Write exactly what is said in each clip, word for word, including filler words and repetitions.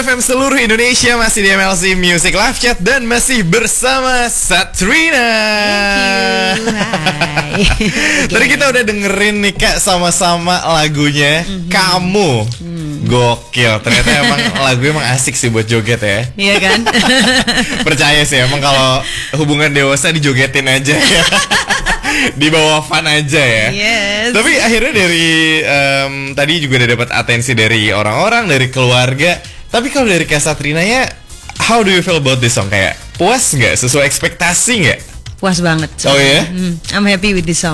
F M seluruh Indonesia, masih di M L C Music Live Chat dan masih bersama Satrina. Thank you. Hai. Tadi kita udah dengerin nih Kak sama-sama lagunya mm-hmm. Kamu. Mm. Gokil, ternyata emang lagu emang asik sih buat joget ya. Iya kan? Percaya sih emang kalau hubungan dewasa dijogetin aja ya. Di bawah fun aja ya. Yes. Tapi akhirnya dari um, tadi juga udah dapat atensi dari orang-orang, dari keluarga. Tapi kalau dari Kak Satrina ya, how do you feel about this song? Kayak puas nggak? Sesuai ekspektasi nggak? Puas banget. Oh ya? Yeah? Mm, I'm happy with this song.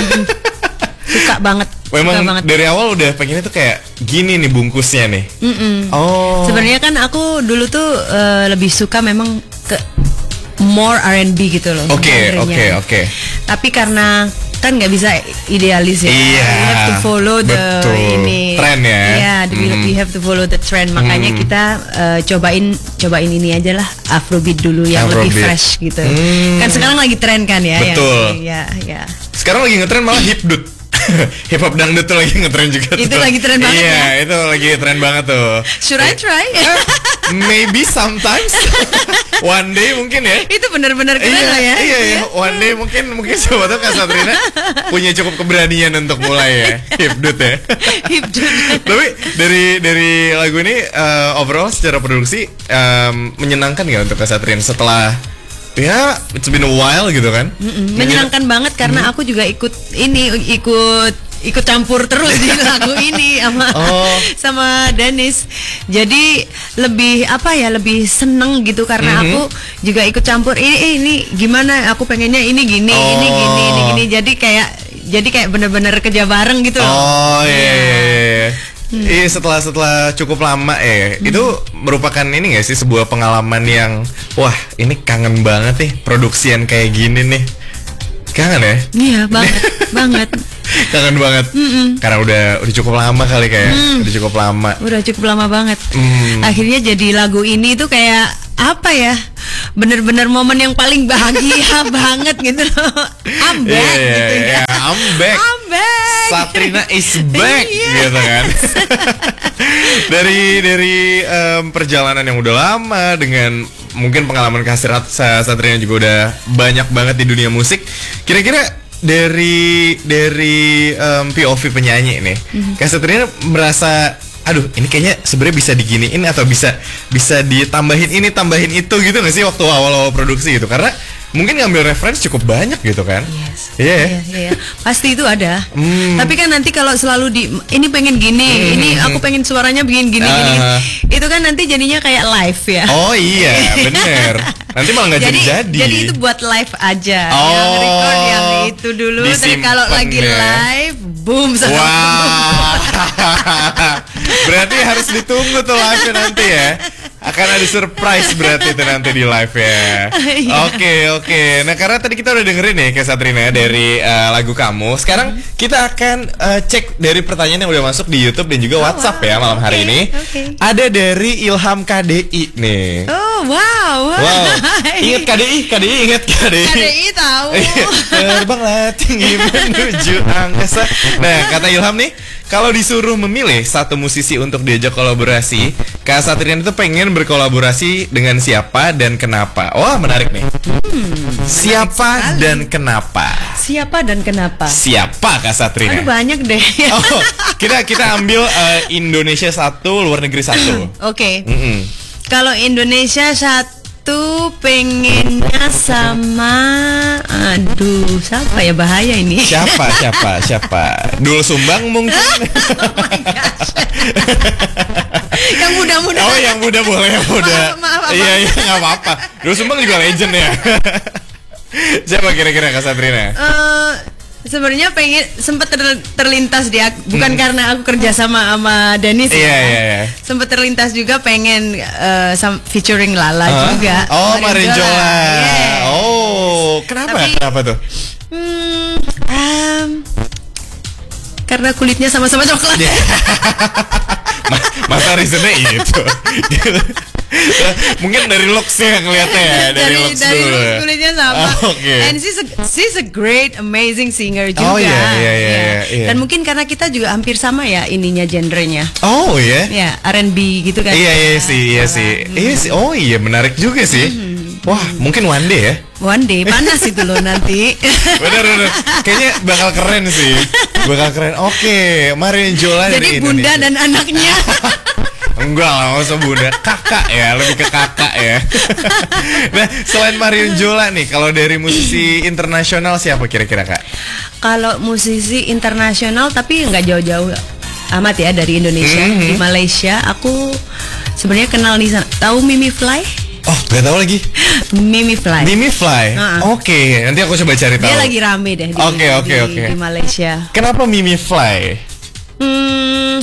Suka banget. Memang suka banget. Dari awal udah pengennya tuh kayak gini nih bungkusnya nih. Mm-mm. Oh. Sebenarnya kan aku dulu tuh uh, lebih suka memang ke more R and B gitu loh. Oke, oke, oke. Tapi karena kan nggak bisa idealis ya. Iya. We have to follow the betul. ini. Tren ya. Iya, yeah, mm. we have to follow the trend. Makanya mm. kita uh, cobain cobain ini aja lah, Afrobeat dulu yang Afrobeat. Lebih fresh gitu. Mm. Kan sekarang lagi tren kan ya. Betul. Iya, iya. Sekarang lagi ngetren malah hipdut. Hip hop dangdut tuh lagi ngetren juga. Itu tuh. lagi tren banget. Iya, ya? itu lagi tren banget tuh. Should I try? Maybe sometimes. One day mungkin ya. Itu benar-benar keren iya, lah ya. Iya, iya. One day mungkin mungkin coba tuh Kak Satrina punya cukup keberanian untuk mulai ya. Hipdut ya. Hipdut. Tapi dari dari lagu ini uh, overall secara produksi um, menyenangkan nggak untuk Kak Satrina setelah ya, it's been a while gitu kan? Mm-mm. Menyenangkan banget karena mm. aku juga ikut ini ikut ikut campur terus di lagu ini sama oh. sama Dennis. Jadi lebih apa ya, lebih seneng gitu karena mm-hmm. aku juga ikut campur ini ini gimana, aku pengennya ini gini, oh. ini gini, ini gini. Jadi kayak jadi kayak bener-bener kerja bareng gitu loh. Oh iya. Yeah. Yeah. Hmm. Iya, setelah setelah cukup lama ya, hmm. itu merupakan ini nggak sih sebuah pengalaman yang wah ini kangen banget nih produksian kayak gini nih, kangen ya? Iya banget banget. Kangen banget. Mm-mm. Karena udah udah cukup lama kali kayak mm. udah cukup lama. Udah cukup lama banget. Mm. Akhirnya jadi lagu ini tuh kayak apa ya? Bener-bener momen yang paling bahagia banget gitu loh. I'm back yeah, yeah, gitu ya. Yeah, I'm back. I'm back. Satrina is back yes. gitu kan. dari dari um, perjalanan yang udah lama dengan mungkin pengalaman Kak Satrina juga udah banyak banget di dunia musik. Kira-kira dari dari um, P O V penyanyi nih, mm-hmm. Kak Satrina merasa aduh ini kayaknya sebenarnya bisa diginiin atau bisa bisa ditambahin ini tambahin itu gitu nggak sih waktu awal-awal produksi gitu, karena mungkin ngambil referensi cukup banyak gitu kan. Yes. Iya yeah. yeah, yeah, yeah. Pasti itu ada. Mm. Tapi kan nanti kalau selalu di ini pengen gini, mm. ini aku pengen suaranya begini gini, uh. gini. Itu kan nanti jadinya kayak live ya. Oh iya, bener. Nanti malah nggak jadi jadi. Jadi itu buat live aja. Oh. Yang record yang itu dulu. Tapi kalau lagi ya. live, boom sama wow. boom. Berarti harus ditunggu tuh live nanti ya. Akan ada surprise berarti itu nanti di live ya. Oke oke. Okay. Nah karena tadi kita udah dengerin nih Kak Satrina dari uh, lagu Kamu. Sekarang kita akan uh, cek dari pertanyaan yang udah masuk di YouTube dan juga oh, WhatsApp wow. ya malam hari okay, ini. Okay. Ada dari Ilham K D I nih. Oh wow. Wow. Ingat K D I, K D I ingat K D I. K D I tahu. Terbanglah tinggi menuju angkasa. Nah kata Ilham nih, kalau disuruh memilih satu musisi untuk diajak kolaborasi, Kak Satrina itu pengen berkolaborasi dengan siapa dan kenapa? Wah menarik nih. Hmm, siapa menarik dan kenapa? Siapa dan kenapa? Siapa Kak Satrina? Aduh banyak deh. Oh, kita kita ambil uh, Indonesia satu, luar negeri satu. Oke. Okay. Mm-hmm. Kalau Indonesia satu pengennya sama, aduh siapa ya, bahaya ini. Siapa siapa siapa? Dul Sumbang mungkin. Oh my gosh. Yang muda-muda. Oh yang muda boleh, yang muda. Maaf, maaf, maaf. Iya iya nggak apa-apa. Dul Sumbang juga legend ya. Siapa kira-kira Kak Satrina? Uh, Sebenarnya pengen sempat ter, terlintas dia bukan hmm. karena aku kerja sama sama Dennis yeah, ya. Yeah, yeah. Sempat terlintas juga pengen uh, some featuring Lala uh, juga. Oh, Marinjola. Yeah. Oh, kenapa? Tapi, kenapa tuh? Hmm, um, karena kulitnya sama-sama coklat. Masa reasonnya itu? Mungkin dari looks-nya ngeliatnya ya, dari, dari looks dari dulu. looks kulitnya sama. Oh, okay. And she's a she's a great amazing singer juga. Oh iya iya iya. Ya. iya, iya. Dan mungkin karena kita juga hampir sama ya ininya genrenya. Oh iya. Ya, R and B gitu kan. Iya iya sih, iya sih. Hmm. Iya sih. Oh iya, menarik juga sih. Hmm. Wah, mungkin one day ya. One day panas itu loh nanti. Bener bener. Kayaknya bakal keren sih. Bakal keren. Oke, Marion Jola dari Jadi bunda Indonesia. dan anaknya. Enggak lah, nggak usah bunda. Kakak ya, lebih ke kakak ya. Nah, selain Marion Jola nih, kalau dari musisi internasional siapa kira-kira Kak? Kalau musisi internasional tapi nggak jauh-jauh amat ya dari Indonesia. Mm-hmm. Di Malaysia aku sebenarnya kenal di sana. Tahu Mimi Fly? Oh, gak tahu lagi. Mimi Fly. Mimi Fly. Uh-uh. Oke, okay, nanti aku coba cari tahu. Dia lagi rame deh di, Oke, oke, di, oke. di Malaysia. Kenapa Mimi Fly? Hmm,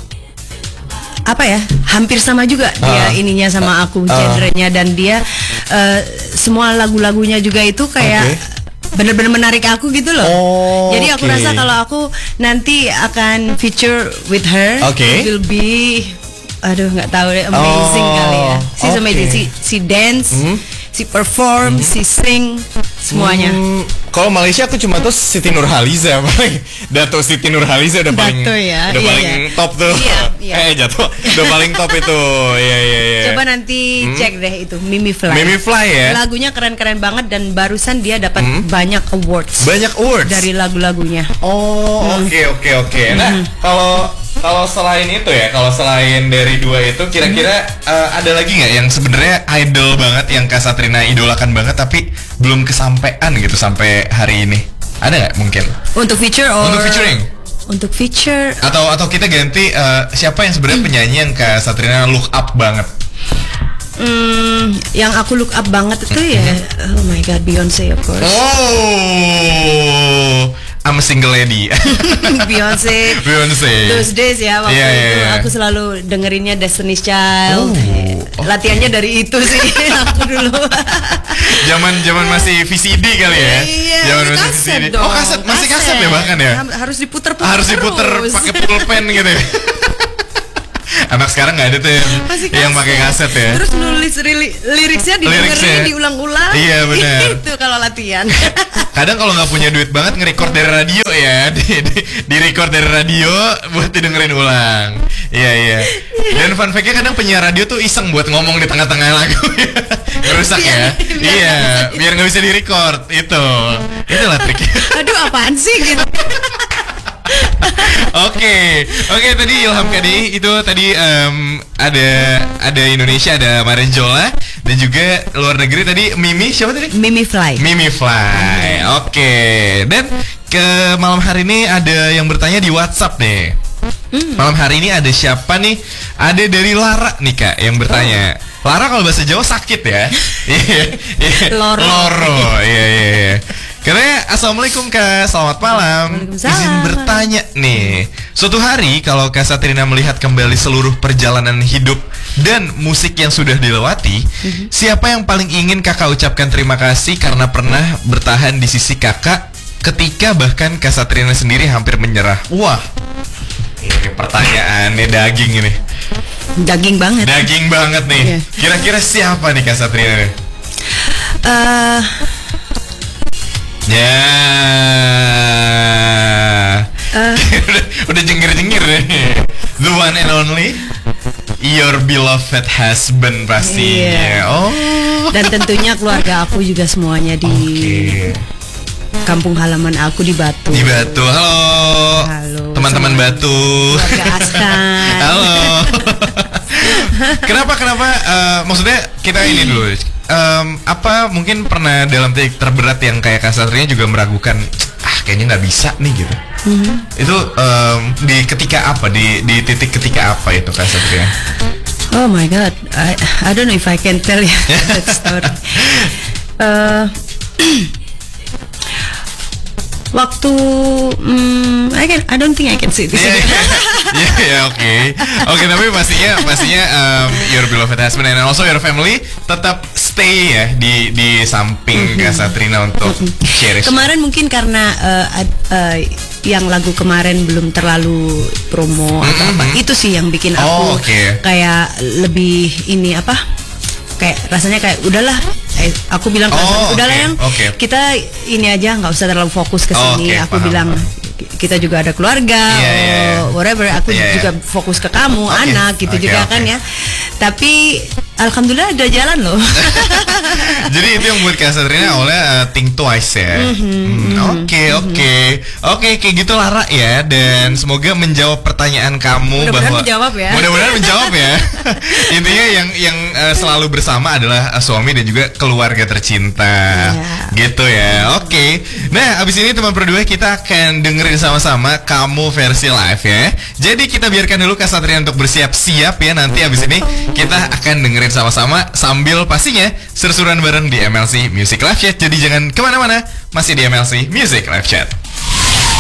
apa ya? Hampir sama juga Uh, dia ininya sama aku, uh, genrenya, dan dia uh, semua lagu-lagunya juga itu kayak Okay. bener-bener menarik aku gitu loh. Oh, Jadi aku okay. rasa kalau aku nanti akan feature with her, Okay. it will be, aduh nggak tahu deh, amazing Oh, kali ya. Si okay. amazing, si si dance, Hmm. si perform, Hmm. si sing, semuanya. Hmm, kalau Malaysia aku cuma tuh Siti Nurhaliza paling. Dato Siti Nurhaliza udah paling Dato ya, udah iya, paling iya. top tuh. Iya, iya. Eh jatuh. Udah paling top itu. Iya iya iya. Coba nanti Hmm. cek deh itu Mimi Fly. Mimi Fly ya. Lagunya keren-keren banget dan barusan dia dapat Hmm. banyak awards Banyak awards dari lagu-lagunya. Oh, oke oke oke. Nah, kalau kalau selain itu ya, kalau selain dari dua itu, kira-kira eh, ada lagi nggak yang sebenarnya idol banget yang Kak Satrina idolakan banget tapi belum kesampaian gitu sampai hari ini? Ada nggak mungkin? Untuk feature or Untuk featuring? Untuk feature Atau atau kita ganti eh, siapa yang sebenarnya penyanyi yang Kak Satrina look up banget? hmm, yang aku look up banget itu ya, oh my god, Beyonce of course. Oh, I'm a single lady. Beyonce. Beyonce. Those days ya waktu Iya, iya, itu iya. aku selalu dengerinnya Destiny's Child. Oh. Latihannya dari itu sih aku dulu. Zaman zaman masih V C D kali ya. Iya, Zaman ini masih kaset V C D. dong. Oh, kaset, masih kaset ya bahkan ya. Harus diputer-puter. Harus diputer terus. pakai pulpen gitu ya. Anak sekarang nggak ada tuh yang, Masih yang pakai kaset ya. Terus nulis rili- liriknya didengerin, Liriknya. diulang-ulang. Iya, benar. Itu kalau latihan. Kadang kalau nggak punya duit banget nge-record dari radio ya, di, di, di record dari radio buat didengerin ulang. Iya iya. Dan fun fact-nya kadang penyiar radio tuh iseng buat ngomong di tengah-tengah lagu. Ngerusak ya. Biar- biar Iya, nggak bisa biar nggak bisa di-record. Itu. Itulah triknya. Aduh, apaan sih gitu. Oke, oke tadi Ilham K D I itu tadi em, ada ada Indonesia, ada Marion Jola, dan juga luar negeri tadi Mimi siapa tadi? Mimi Fly. Mimi Fly. Oke, dan ke malam hari ini ada yang bertanya di WhatsApp nih. Malam hari ini ada siapa nih? Ada dari Lara nih Kak yang bertanya. Lara kalau bahasa Jawa sakit ya. Iya, iya. Loro. Loro. Iya iya iya. Karena assalamualaikum Kak, selamat malam. Waalaikumsalam. Izin bertanya nih. Suatu hari kalau Kak Satrina melihat kembali seluruh perjalanan hidup dan musik yang sudah dilewati, Mm-hmm. siapa yang paling ingin Kakak ucapkan terima kasih karena pernah bertahan di sisi Kakak ketika bahkan Kak Satrina sendiri hampir menyerah? Wah. Ini pertanyaannya daging ini. Daging banget. Daging banget nih. Iya. Kira-kira siapa nih Kak Satrina nih? Eh, Ya. Eh. udah, udah jengir-jengir deh. The one and only your beloved husband pastinya. Iya. Oh. dan tentunya keluarga aku juga semuanya di Oke. kampung halaman aku di Batu. Di Batu. Halo. Halo. Teman-teman Semua- Batu. Keluarga Askan. Halo. Kenapa kenapa eh, maksudnya kita ini dulu. Em, apa mungkin pernah dalam titik terberat yang kayak Kak Satrina juga meragukan, ah kayaknya nggak bisa nih gitu. Mhm. Itu em, di ketika apa, di di titik ketika apa itu Kak Satrina? Oh my god, I I don't know if I can tell you that story. Eh, waktu, hmm, I can, I don't think I can say this. Iya iya iya oke oke tapi pastinya pastinya um, your beloved husband and also your family tetap stay ya di di samping Kak Satrina untuk cherish. Kemarin mungkin karena eh, ad- eh, yang lagu kemarin belum terlalu promo atau apa, itu sih yang bikin aku Oh, oke. kayak lebih ini apa kayak rasanya kayak udahlah. Eh, aku bilang oh, udahlah okay, yang okay. kita ini aja nggak usah terlalu fokus ke sini. Okay, aku paham. bilang kita juga ada keluarga, yeah, yeah, yeah. whatever. Aku yeah, juga yeah. fokus ke kamu, okay. anak gitu okay, juga okay. kan ya. Tapi alhamdulillah ada jalan loh. Jadi itu yang buat Kak Satrina oleh uh, think twice ya. Oke oke oke kayak gitu Lara ya. Dan semoga menjawab pertanyaan kamu. Mudah-mudahan bahwa menjawab ya. Mudah-mudahan menjawab ya. Intinya yang yang uh, selalu bersama adalah uh, suami dan juga keluarga tercinta. Yeah. Gitu ya. Oke. Okay. Nah abis ini teman berdua kita akan dengerin sama-sama Kamu versi live ya. Jadi kita biarkan dulu Kak Satrina untuk bersiap-siap ya. Nanti abis ini kita akan dengerin sama-sama sambil pastinya seru-seruan bareng di M L C Music Live Chat. Jadi jangan kemana-mana, masih di M L C Music Live Chat.